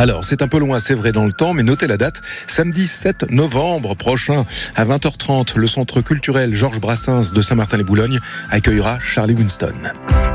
Alors, c'est un peu loin, c'est vrai dans le temps, mais notez la date. Samedi 7 novembre prochain, à 20h30, le centre culturel Georges Brassens de Saint-Martin-les-Boulogne accueillera Charlie Winston.